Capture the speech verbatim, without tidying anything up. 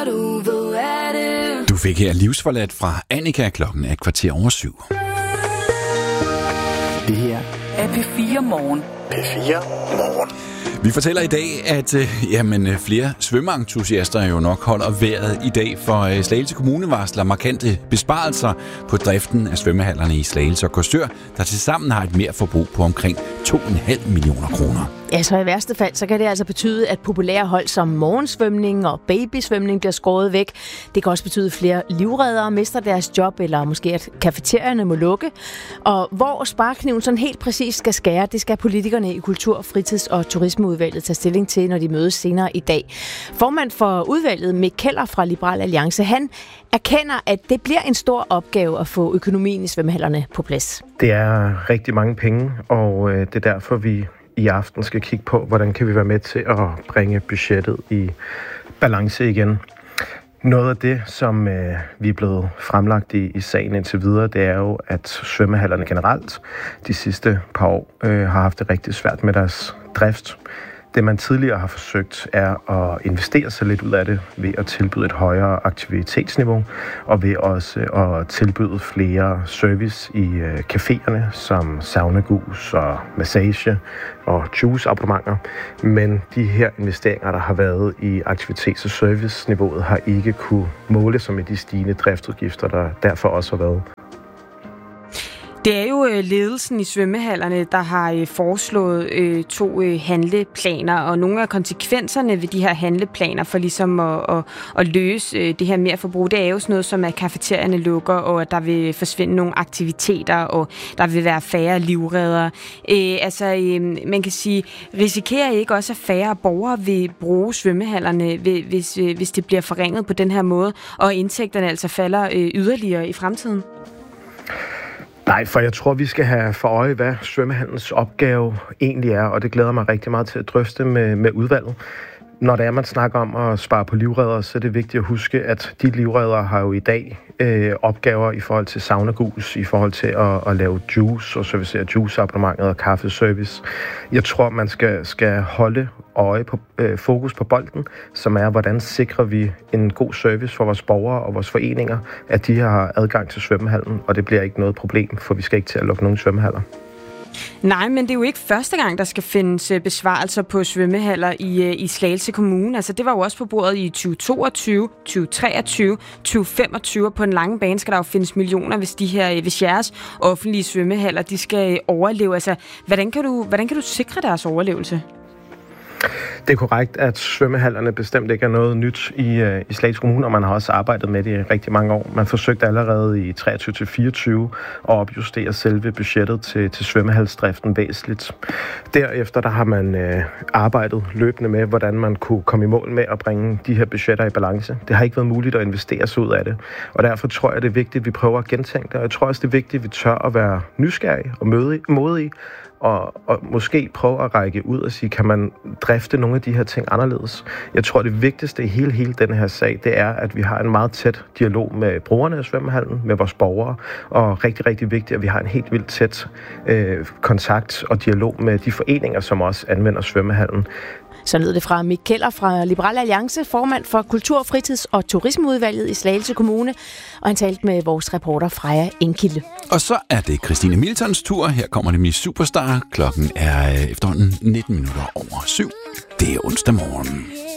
Du fik her Livsforladt fra Annika. Klokken er kvarter over syv. Det her er P fire Morgen. P fire Morgen. Vi fortæller i dag, at øh, jamen, flere svømmeentusiaster jo nok holder vejret i dag, for øh, Slagelse Kommune varsler markante besparelser på driften af svømmehallerne i Slagelse og Korsør, der tilsammen har et merforbrug på omkring to komma fem millioner kroner. Ja, så i værste fald, så kan det altså betyde, at populære hold som morgensvømning og babysvømning bliver skåret væk. Det kan også betyde, at flere livreddere mister deres job, eller måske at cafeterierne må lukke. Og hvor sparekniven sådan helt præcis skal skære, det skal politikerne i Kultur-, Fritids- og Turismeudvalget tage stilling til, når de mødes senere i dag. Formand for udvalget, Mick Keller fra Liberal Alliance, han erkender, at det bliver en stor opgave at få økonomien i svømmehallerne på plads. Det er rigtig mange penge, og det er derfor, vi i aften skal kigge på, hvordan kan vi være med til at bringe budgettet i balance igen. Noget af det, som øh, vi er blevet fremlagt i, i sagen indtil videre, det er jo, at svømmehallerne generelt de sidste par år øh, har haft det rigtig svært med deres drift. Det, man tidligere har forsøgt, er at investere sig lidt ud af det ved at tilbyde et højere aktivitetsniveau, og ved også at tilbyde flere service i caféerne, som saunagus og massage og juiceabonnementer. Men de her investeringer, der har været i aktivitets- og serviceniveauet, har ikke kunne måle sig med de stigende driftsudgifter, der derfor også har været. Det er jo ledelsen i svømmehallerne, der har foreslået øh, to øh, handleplaner, og nogle af konsekvenserne ved de her handleplaner for ligesom at, at, at løse øh, det her merforbrug, det er jo sådan noget som, at cafeterierne lukker, og at der vil forsvinde nogle aktiviteter, og der vil være færre livreddere. Øh, altså, øh, man kan sige, risikerer I ikke også, at færre borgere vil bruge svømmehallerne, hvis, øh, hvis det bliver forringet på den her måde, og indtægterne altså falder øh, yderligere i fremtiden? Nej, for jeg tror, vi skal have for øje, hvad svømmehallens opgave egentlig er, og det glæder mig rigtig meget til at drøfte med, med udvalget. Når det er, man snakker om at spare på livreddere, så er det vigtigt at huske, at de livreddere har jo i dag øh, opgaver i forhold til saunagus, i forhold til at, at lave juice og servicere juiceabonnementet og kaffeservice. Jeg tror, man skal, skal holde øje på øh, fokus på bolden, som er, hvordan sikrer vi en god service for vores borgere og vores foreninger, at de har adgang til svømmehallen, og det bliver ikke noget problem, for vi skal ikke til at lukke nogen svømmehaller. Nej, men det er jo ikke første gang, der skal findes besvarelser på svømmehaller i, i Slagelse Kommune. Altså, det var jo også på bordet i tyve toogtyve, tyve treogtyve, tyve femogtyve. På den lange bane skal der jo findes millioner, hvis, de her, hvis jeres offentlige svømmehaller de skal overleve. Altså, hvordan kan du, hvordan kan du sikre deres overlevelse? Det er korrekt, at svømmehallerne bestemt ikke er noget nyt i, uh, i Slagelse Kommune, og man har også arbejdet med det i rigtig mange år. Man forsøgte allerede i treogtyve til fireogtyve at opjustere selve budgettet til, til svømmehalsdriften væsentligt. Derefter der har man uh, arbejdet løbende med, hvordan man kunne komme i mål med at bringe de her budgetter i balance. Det har ikke været muligt at investere sig ud af det, og derfor tror jeg, det er vigtigt, at vi prøver at gentænke det, og jeg tror også, det er vigtigt, at vi tør at være nysgerrige og modige, Og, og måske prøve at række ud og sige, kan man drifte nogle af de her ting anderledes? Jeg tror, det vigtigste i hele, hele den her sag, det er, at vi har en meget tæt dialog med brugerne af svømmehallen, med vores borgere, og rigtig, rigtig vigtigt, at vi har en helt vildt tæt øh, kontakt og dialog med de foreninger, som også anvender svømmehallen. Så lød det fra Mick Keller fra Liberal Alliance, formand for Kultur-, Fritids- og Turismeudvalget i Slagelse Kommune, og han talte med vores reporter Freja Enkilde. Og så er det Christine Miltons tur. Her kommer nemlig Superstar. Klokken er efterhånden nitten minutter over syv. Det er onsdag morgen.